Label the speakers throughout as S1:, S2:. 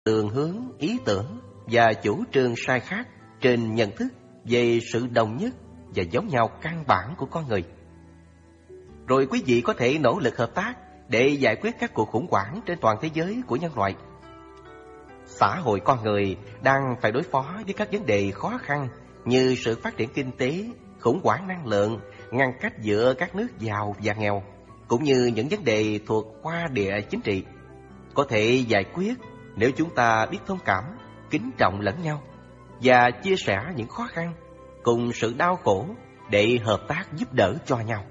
S1: đường hướng, ý tưởng và chủ trương sai khác trên nhận thức về sự đồng nhất và giống nhau căn bản của con người. Rồi quý vị có thể nỗ lực hợp tác để giải quyết các cuộc khủng hoảng trên toàn thế giới của nhân loại. Xã hội con người đang phải đối phó với các vấn đề khó khăn như sự phát triển kinh tế, khủng hoảng năng lượng, ngăn cách giữa các nước giàu và nghèo, cũng như những vấn đề thuộc khoa địa chính trị, có thể giải quyết nếu chúng ta biết thông cảm, kính trọng lẫn nhau và chia sẻ những khó khăn cùng sự đau khổ để hợp tác giúp đỡ cho nhau.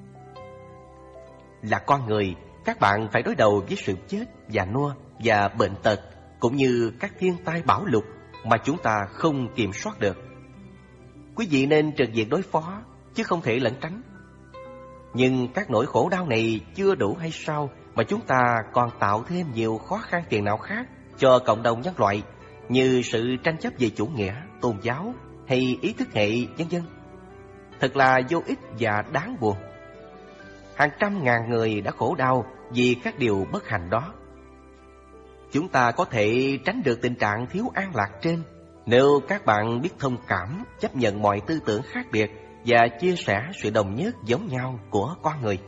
S1: Là con người, các bạn phải đối đầu với sự chết, già nua và bệnh tật, cũng như các thiên tai bão lụt mà chúng ta không kiểm soát được. Quý vị nên trực diện đối phó, chứ không thể lẩn tránh. Nhưng các nỗi khổ đau này chưa đủ hay sao mà chúng ta còn tạo thêm nhiều khó khăn phiền não khác cho cộng đồng nhân loại, như sự tranh chấp về chủ nghĩa, tôn giáo hay ý thức hệ, vân vân. Thật là vô ích và đáng buồn. Hàng trăm ngàn người đã khổ đau vì các điều bất hạnh đó. Chúng ta có thể tránh được tình trạng thiếu an lạc trên nếu các bạn biết thông cảm, chấp nhận mọi tư tưởng khác biệt và chia sẻ sự đồng nhất giống nhau của con người.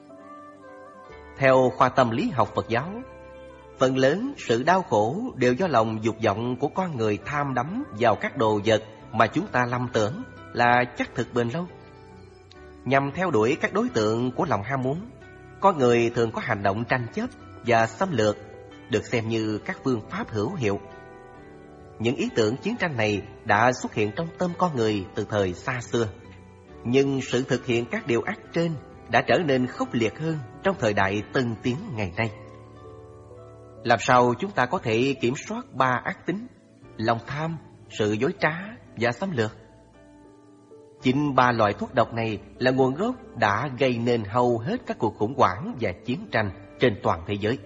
S1: Theo khoa tâm lý học Phật giáo, phần lớn sự đau khổ đều do lòng dục vọng của con người tham đắm vào các đồ vật mà chúng ta lầm tưởng là chắc thực bền lâu. Nhằm theo đuổi các đối tượng của lòng ham muốn, con người thường có hành động tranh chấp và xâm lược, được xem như các phương pháp hữu hiệu. Những ý tưởng chiến tranh này đã xuất hiện trong tâm con người từ thời xa xưa, nhưng sự thực hiện các điều ác trên đã trở nên khốc liệt hơn trong thời đại tân tiến ngày nay. Làm sao chúng ta có thể kiểm soát ba ác tính: lòng tham, sự dối trá và xâm lược? Chính ba loại thuốc độc này là nguồn gốc đã gây nên hầu hết các cuộc khủng hoảng và chiến tranh trên toàn thế giới.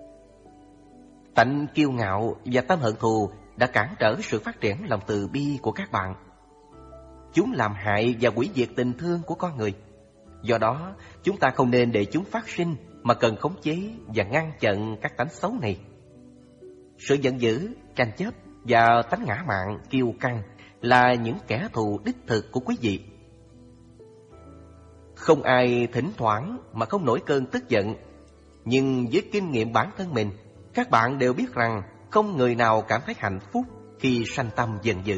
S1: Tánh kiêu ngạo và tâm hận thù đã cản trở sự phát triển lòng từ bi của các bạn. Chúng làm hại và hủy diệt tình thương của con người. Do đó, chúng ta không nên để chúng phát sinh, mà cần khống chế và ngăn chặn các tánh xấu này. Sự giận dữ, tranh chấp và tánh ngã mạn, kiêu căng là những kẻ thù đích thực của quý vị. Không ai thỉnh thoảng mà không nổi cơn tức giận, nhưng với kinh nghiệm bản thân mình, các bạn đều biết rằng không người nào cảm thấy hạnh phúc khi sanh tâm giận dữ.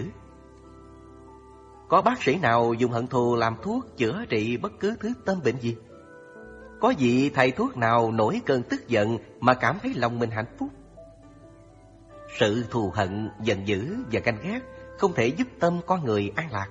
S1: Có bác sĩ nào dùng hận thù làm thuốc chữa trị bất cứ thứ tâm bệnh gì? Có vị thầy thuốc nào nổi cơn tức giận mà cảm thấy lòng mình hạnh phúc? Sự thù hận, giận dữ và ganh ghét không thể giúp tâm con người an lạc.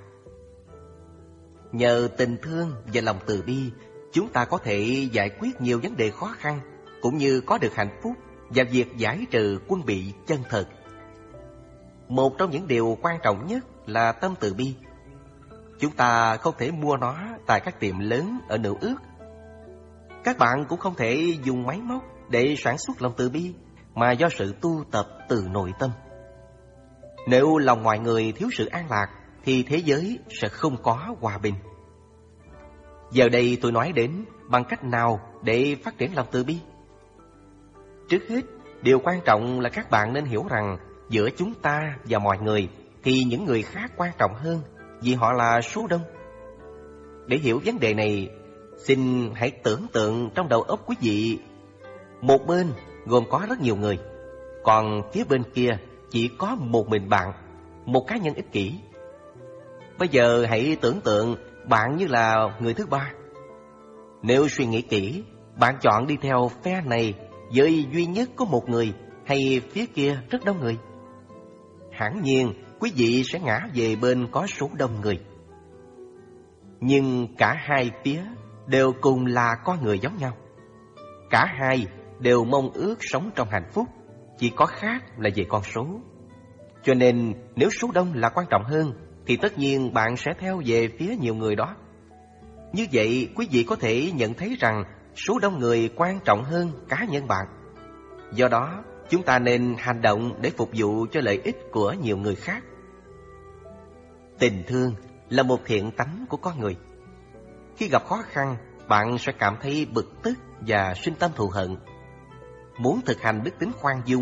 S1: Nhờ tình thương và lòng từ bi, chúng ta có thể giải quyết nhiều vấn đề khó khăn, cũng như có được hạnh phúc và việc giải trừ quân bị chân thật. Một trong những điều quan trọng nhất là tâm từ bi. Chúng ta không thể mua nó tại các tiệm lớn ở Nữ Ước. Các bạn cũng không thể dùng máy móc để sản xuất lòng từ bi, mà do sự tu tập từ nội tâm. Nếu lòng mọi người thiếu sự an lạc, thì thế giới sẽ không có hòa bình. Giờ đây tôi nói đến bằng cách nào để phát triển lòng từ bi. Trước hết, điều quan trọng là các bạn nên hiểu rằng giữa chúng ta và mọi người thì những người khác quan trọng hơn, vì họ là số đông. Để hiểu vấn đề này, xin hãy tưởng tượng trong đầu óc quý vị, một bên gồm có rất nhiều người, còn phía bên kia chỉ có một mình bạn, một cá nhân ích kỷ. Bây giờ hãy tưởng tượng bạn như là người thứ ba. Nếu suy nghĩ kỹ, bạn chọn đi theo phe này với duy nhất có một người, hay phía kia rất đông người? Hẳn nhiên quý vị sẽ ngã về bên có số đông người. Nhưng cả hai phía đều cùng là con người giống nhau. Cả hai đều mong ước sống trong hạnh phúc, chỉ có khác là về con số. Cho nên nếu số đông là quan trọng hơn, thì tất nhiên bạn sẽ theo về phía nhiều người đó. Như vậy quý vị có thể nhận thấy rằng số đông người quan trọng hơn cá nhân bạn. Do đó chúng ta nên hành động để phục vụ cho lợi ích của nhiều người khác. Tình thương là một thiện tánh của con người. Khi gặp khó khăn, bạn sẽ cảm thấy bực tức và sinh tâm thù hận. Muốn thực hành đức tính khoan dung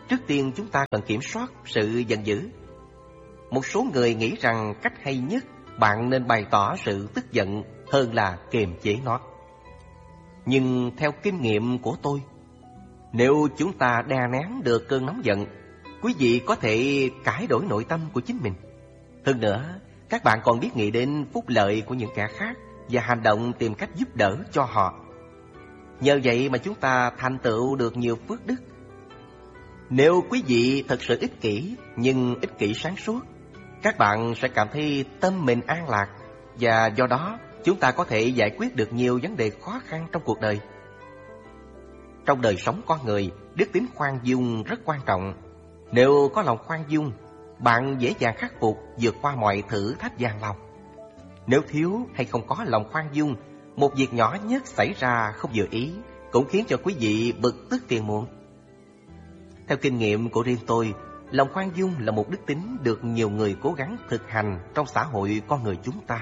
S1: trước tiên chúng ta cần kiểm soát sự giận dữ. Một số người nghĩ rằng cách hay nhất bạn nên bày tỏ sự tức giận hơn là kiềm chế nó. Nhưng theo kinh nghiệm của tôi, nếu chúng ta đè nén được cơn nóng giận, quý vị có thể cải đổi nội tâm của chính mình. Hơn nữa, các bạn còn biết nghĩ đến phúc lợi của những kẻ khác và hành động tìm cách giúp đỡ cho họ. Nhờ vậy mà chúng ta thành tựu được nhiều phước đức. Nếu quý vị thật sự ích kỷ, nhưng ích kỷ sáng suốt, các bạn sẽ cảm thấy tâm mình an lạc, và do đó chúng ta có thể giải quyết được nhiều vấn đề khó khăn trong cuộc đời. Trong đời sống con người, đức tính khoan dung rất quan trọng. Nếu có lòng khoan dung, bạn dễ dàng khắc phục vượt qua mọi thử thách gian lao. Nếu thiếu hay không có lòng khoan dung, một việc nhỏ nhất xảy ra không vừa ý cũng khiến cho quý vị bực tức phiền muộn. Theo kinh nghiệm của riêng tôi, lòng khoan dung là một đức tính được nhiều người cố gắng thực hành trong xã hội con người chúng ta.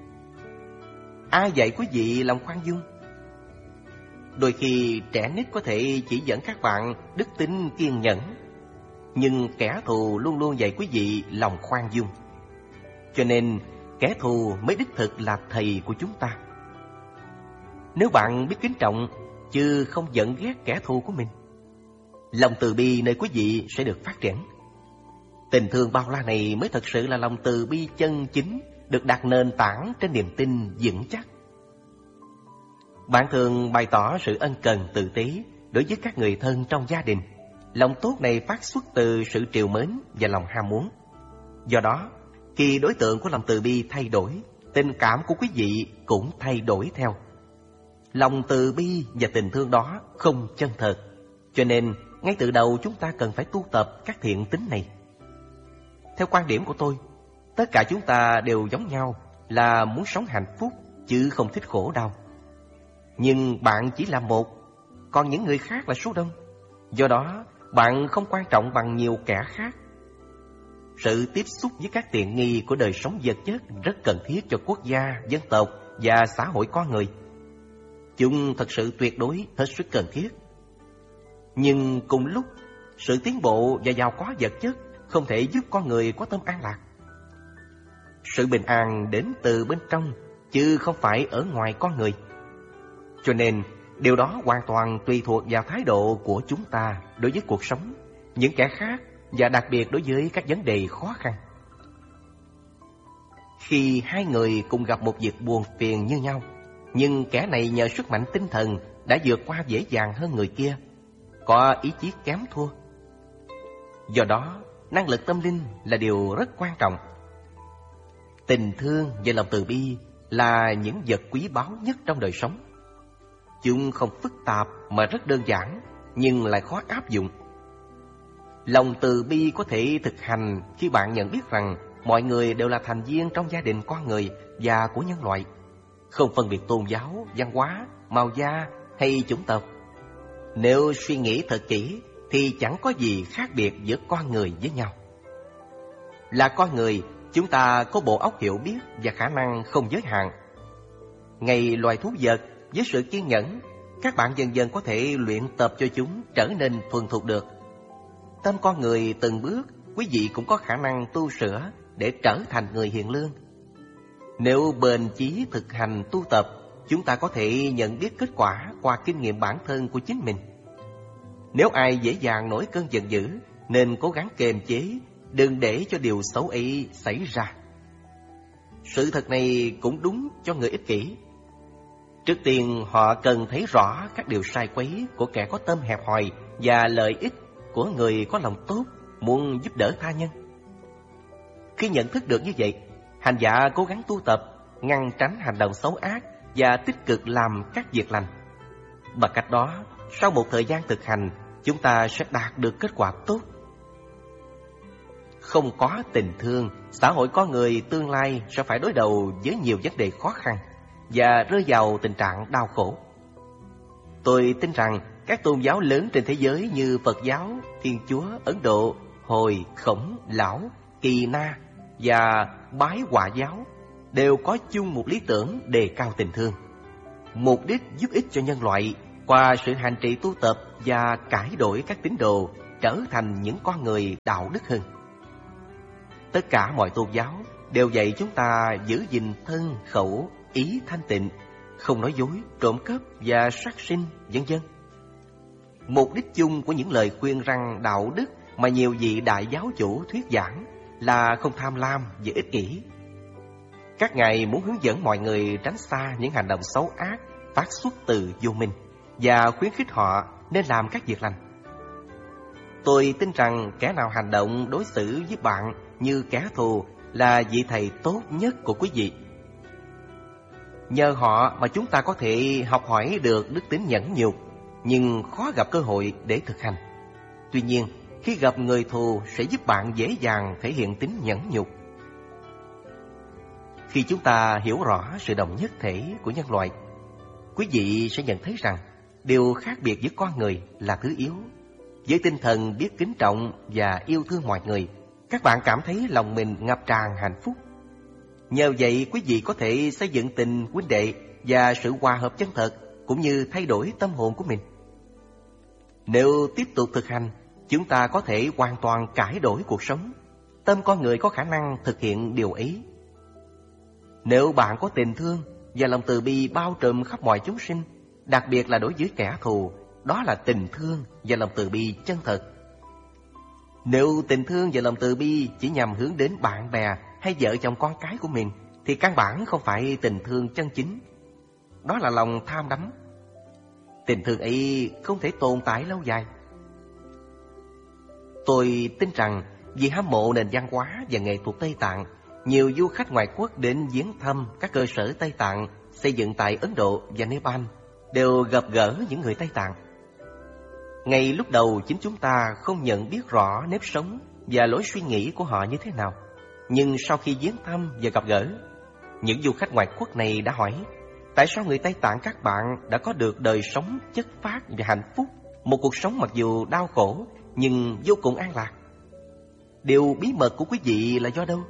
S1: Ai dạy quý vị lòng khoan dung? Đôi khi trẻ nít có thể chỉ dẫn các bạn đức tính kiên nhẫn, nhưng kẻ thù luôn luôn dạy quý vị lòng khoan dung. Cho nên kẻ thù mới đích thực là thầy của chúng ta. Nếu bạn biết kính trọng chứ không giận ghét kẻ thù của mình, lòng từ bi nơi quý vị sẽ được phát triển. Tình thương bao la này mới thật sự là lòng từ bi chân chính, được đặt nền tảng trên niềm tin vững chắc. Bạn thường bày tỏ sự ân cần tử tế đối với các người thân trong gia đình. Lòng tốt này phát xuất từ sự trìu mến và lòng ham muốn. Do đó, khi đối tượng của lòng từ bi thay đổi, tình cảm của quý vị cũng thay đổi theo. Lòng từ bi và tình thương đó không chân thật, cho nên ngay từ đầu chúng ta cần phải tu tập các thiện tính này. Theo quan điểm của tôi, tất cả chúng ta đều giống nhau là muốn sống hạnh phúc chứ không thích khổ đau. Nhưng bạn chỉ là một, còn những người khác là số đông. Do đó, bạn không quan trọng bằng nhiều kẻ khác. Sự tiếp xúc với các tiện nghi của đời sống vật chất rất cần thiết cho quốc gia, dân tộc và xã hội con người. Chúng thật sự tuyệt đối hết sức cần thiết. Nhưng cùng lúc, sự tiến bộ và giàu có vật chất không thể giúp con người có tâm an lạc. Sự bình an đến từ bên trong, chứ không phải ở ngoài con người. Cho nên, điều đó hoàn toàn tùy thuộc vào thái độ của chúng ta đối với cuộc sống, những kẻ khác và đặc biệt đối với các vấn đề khó khăn. Khi hai người cùng gặp một việc buồn phiền như nhau, nhưng kẻ này nhờ sức mạnh tinh thần đã vượt qua dễ dàng hơn người kia, có ý chí kém thua. Do đó, năng lực tâm linh là điều rất quan trọng. Tình thương và lòng từ bi là những vật quý báu nhất trong đời sống. Chúng không phức tạp mà rất đơn giản, nhưng lại khó áp dụng. Lòng từ bi có thể thực hành khi bạn nhận biết rằng mọi người đều là thành viên trong gia đình con người và của nhân loại, không phân biệt tôn giáo, văn hóa, màu da hay chủng tộc. Nếu suy nghĩ thật kỹ thì chẳng có gì khác biệt giữa con người với nhau. Là con người, chúng ta có bộ óc hiểu biết và khả năng không giới hạn. Ngay loài thú vật, với sự kiên nhẫn, các bạn dần dần có thể luyện tập cho chúng trở nên thuần thục được. Tâm con người từng bước, quý vị cũng có khả năng tu sửa để trở thành người hiền lương. Nếu bền chí thực hành tu tập, chúng ta có thể nhận biết kết quả qua kinh nghiệm bản thân của chính mình. Nếu ai dễ dàng nổi cơn giận dữ, nên cố gắng kiềm chế, đừng để cho điều xấu ấy xảy ra. Sự thật này cũng đúng cho người ích kỷ. Trước tiên, họ cần thấy rõ các điều sai quấy của kẻ có tâm hẹp hòi và lợi ích của người có lòng tốt, muốn giúp đỡ tha nhân. Khi nhận thức được như vậy, hành giả cố gắng tu tập, ngăn tránh hành động xấu ác và tích cực làm các việc lành. Bằng cách đó, sau một thời gian thực hành, chúng ta sẽ đạt được kết quả tốt. Không có tình thương, xã hội con người tương lai sẽ phải đối đầu với nhiều vấn đề khó khăn và rơi vào tình trạng đau khổ. Tôi tin rằng các tôn giáo lớn trên thế giới như Phật giáo, Thiên Chúa, Ấn Độ, Hồi, Khổng, Lão, Kỳ Na và Bái Hỏa giáo đều có chung một lý tưởng đề cao tình thương, mục đích giúp ích cho nhân loại qua sự hành trì tu tập và cải đổi các tín đồ trở thành những con người đạo đức hơn. Tất cả mọi tôn giáo đều dạy chúng ta giữ gìn thân, khẩu, ý thanh tịnh, không nói dối, trộm cắp và sát sinh, vân vân. Mục đích chung của những lời khuyên răn đạo đức mà nhiều vị đại giáo chủ thuyết giảng là không tham lam và ích kỷ. Các ngài muốn hướng dẫn mọi người tránh xa những hành động xấu ác phát xuất từ vô minh và khuyến khích họ nên làm các việc lành. Tôi tin rằng kẻ nào hành động đối xử với bạn như kẻ thù là vị thầy tốt nhất của quý vị. Nhờ họ mà chúng ta có thể học hỏi được đức tính nhẫn nhục, nhưng khó gặp cơ hội để thực hành. Tuy nhiên, khi gặp người thù sẽ giúp bạn dễ dàng thể hiện tính nhẫn nhục. Khi chúng ta hiểu rõ sự đồng nhất thể của nhân loại, quý vị sẽ nhận thấy rằng điều khác biệt giữa con người là thứ yếu. Với tinh thần biết kính trọng và yêu thương mọi người, các bạn cảm thấy lòng mình ngập tràn hạnh phúc. Nhờ vậy, quý vị có thể xây dựng tình huynh đệ và sự hòa hợp chân thật, cũng như thay đổi tâm hồn của mình. Nếu tiếp tục thực hành, chúng ta có thể hoàn toàn cải đổi cuộc sống. Tâm con người có khả năng thực hiện điều ấy. Nếu bạn có tình thương và lòng từ bi bao trùm khắp mọi chúng sinh, đặc biệt là đối với kẻ thù, đó là tình thương và lòng từ bi chân thật. Nếu tình thương và lòng từ bi chỉ nhằm hướng đến bạn bè hay vợ chồng con cái của mình, thì căn bản không phải tình thương chân chính. Đó là lòng tham đắm. Tình thương ấy không thể tồn tại lâu dài. Tôi tin rằng vì hâm mộ nền văn hóa và nghệ thuật Tây Tạng, nhiều du khách ngoại quốc đến viếng thăm các cơ sở Tây Tạng xây dựng tại Ấn Độ và Nepal đều gặp gỡ những người Tây Tạng. Ngay lúc đầu chính chúng ta không nhận biết rõ nếp sống và lối suy nghĩ của họ như thế nào. Nhưng sau khi viếng thăm và gặp gỡ, những du khách ngoại quốc này đã hỏi: tại sao người Tây Tạng các bạn đã có được đời sống chất phác và hạnh phúc, một cuộc sống mặc dù đau khổ nhưng vô cùng an lạc? Điều bí mật của quý vị là do đâu?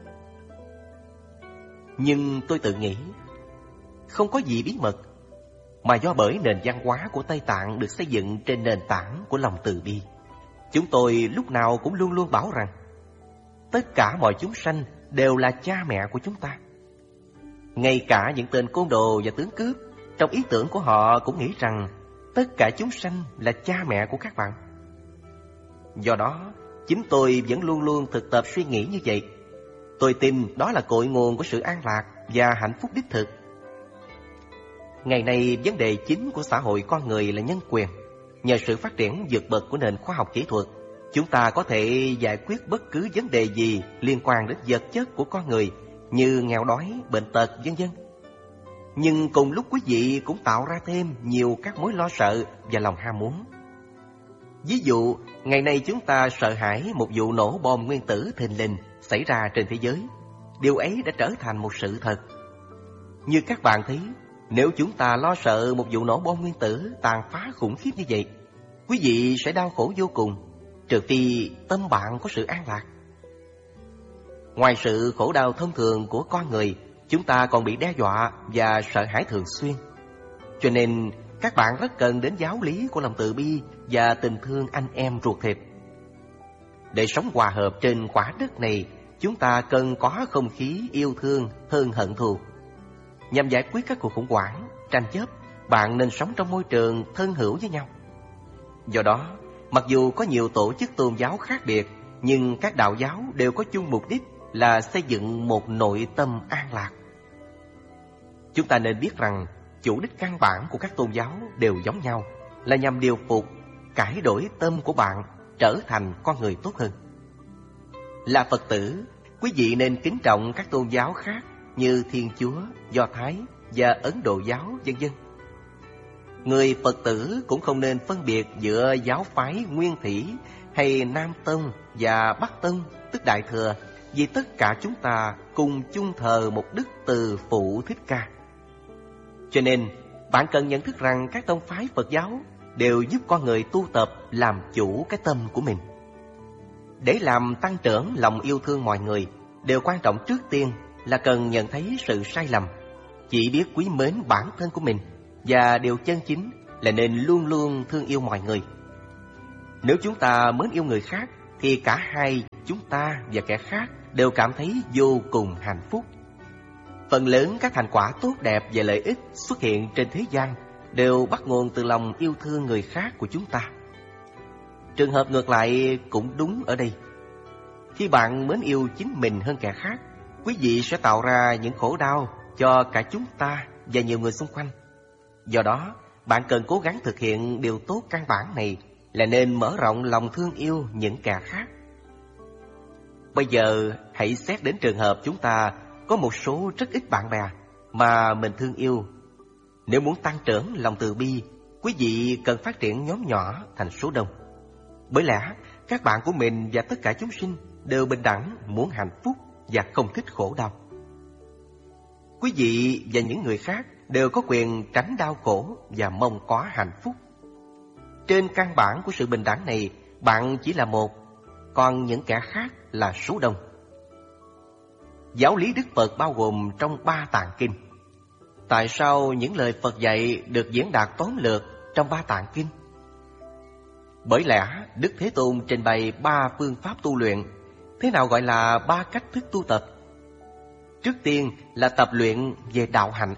S1: Nhưng tôi tự nghĩ, không có gì bí mật, mà do bởi nền văn hóa của Tây Tạng được xây dựng trên nền tảng của lòng từ bi. Chúng tôi lúc nào cũng luôn luôn bảo rằng tất cả mọi chúng sanh đều là cha mẹ của chúng ta. Ngay cả những tên côn đồ và tướng cướp, trong ý tưởng của họ cũng nghĩ rằng tất cả chúng sanh là cha mẹ của các bạn. Do đó, chính tôi vẫn luôn luôn thực tập suy nghĩ như vậy. Tôi tin đó là cội nguồn của sự an lạc và hạnh phúc đích thực. Ngày nay, vấn đề chính của xã hội con người là nhân quyền. Nhờ sự phát triển vượt bậc của nền khoa học kỹ thuật, chúng ta có thể giải quyết bất cứ vấn đề gì liên quan đến vật chất của con người, như nghèo đói, bệnh tật, vân vân. Nhưng cùng lúc quý vị cũng tạo ra thêm nhiều các mối lo sợ và lòng ham muốn. Ví dụ, ngày nay chúng ta sợ hãi một vụ nổ bom nguyên tử thình lình xảy ra trên thế giới. Điều ấy đã trở thành một sự thật. Như các bạn thấy, nếu chúng ta lo sợ một vụ nổ bom nguyên tử tàn phá khủng khiếp như vậy, quý vị sẽ đau khổ vô cùng, trừ phi tâm bạn có sự an lạc. Ngoài sự khổ đau thông thường của con người, chúng ta còn bị đe dọa và sợ hãi thường xuyên. Cho nên, các bạn rất cần đến giáo lý của lòng từ bi và tình thương anh em ruột thịt. Để sống hòa hợp trên quả đất này, chúng ta cần có không khí yêu thương hơn hận thù. Nhằm giải quyết các cuộc khủng hoảng, tranh chấp, bạn nên sống trong môi trường thân hữu với nhau. Do đó, mặc dù có nhiều tổ chức tôn giáo khác biệt, nhưng các đạo giáo đều có chung mục đích là xây dựng một nội tâm an lạc. Chúng ta nên biết rằng chủ đích căn bản của các tôn giáo đều giống nhau, là nhằm điều phục, cải đổi tâm của bạn trở thành con người tốt hơn. Là Phật tử, quý vị nên kính trọng các tôn giáo khác như Thiên Chúa, Do Thái và Ấn Độ giáo, vân vân. Người Phật tử cũng không nên phân biệt giữa giáo phái Nguyên Thủy hay Nam Tông và Bắc Tông, tức Đại Thừa, vì tất cả chúng ta cùng chung thờ một Đức Từ Phụ Thích Ca. Cho nên, bạn cần nhận thức rằng các tông phái Phật giáo đều giúp con người tu tập làm chủ cái tâm của mình. Để làm tăng trưởng lòng yêu thương mọi người, điều quan trọng trước tiên là cần nhận thấy sự sai lầm, chỉ biết quý mến bản thân của mình, và điều chân chính là nên luôn luôn thương yêu mọi người. Nếu chúng ta mến yêu người khác, thì cả hai chúng ta và kẻ khác đều cảm thấy vô cùng hạnh phúc. Phần lớn các thành quả tốt đẹp và lợi ích xuất hiện trên thế gian đều bắt nguồn từ lòng yêu thương người khác của chúng ta. Trường hợp ngược lại cũng đúng ở đây. Khi bạn mến yêu chính mình hơn kẻ khác, quý vị sẽ tạo ra những khổ đau cho cả chúng ta và nhiều người xung quanh. Do đó, bạn cần cố gắng thực hiện điều tốt căn bản này, là nên mở rộng lòng thương yêu những kẻ khác. Bây giờ hãy xét đến trường hợp chúng ta có một số rất ít bạn bè mà mình thương yêu. Nếu muốn tăng trưởng lòng từ bi, quý vị cần phát triển nhóm nhỏ thành số đông. Bởi lẽ các bạn của mình và tất cả chúng sinh đều bình đẳng, muốn hạnh phúc và không thích khổ đau. Quý vị và những người khác đều có quyền tránh đau khổ và mong có hạnh phúc. Trên căn bản của sự bình đẳng này, bạn chỉ là một, còn những kẻ khác là số đông. Giáo lý Đức Phật bao gồm trong 3 tạng kinh. Tại sao những lời Phật dạy được diễn đạt tóm lược trong 3 tạng kinh? Bởi lẽ Đức Thế Tôn trình bày 3 phương pháp tu luyện. Thế nào gọi là 3 cách thức tu tập? Trước tiên là tập luyện về đạo hạnh.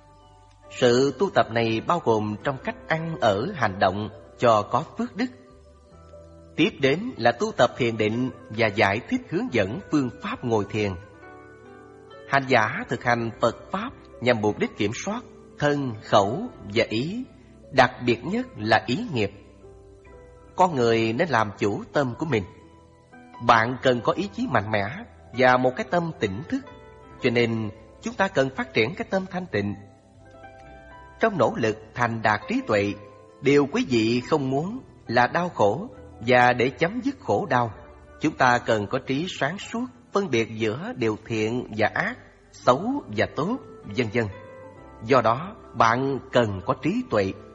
S1: Sự tu tập này bao gồm trong cách ăn ở hành động cho có phước đức. Tiếp đến là tu tập thiền định và giải thích hướng dẫn phương pháp ngồi thiền. Hành giả thực hành Phật Pháp nhằm mục đích kiểm soát thân, khẩu và ý, đặc biệt nhất là ý nghiệp. Con người nên làm chủ tâm của mình. Bạn cần có ý chí mạnh mẽ và một cái tâm tỉnh thức, cho nên chúng ta cần phát triển cái tâm thanh tịnh. Trong nỗ lực thành đạt trí tuệ, điều quý vị không muốn là đau khổ, và để chấm dứt khổ đau, chúng ta cần có trí sáng suốt, phân biệt giữa điều thiện và ác, xấu và tốt, vân vân. Do đó, bạn cần có trí tuệ.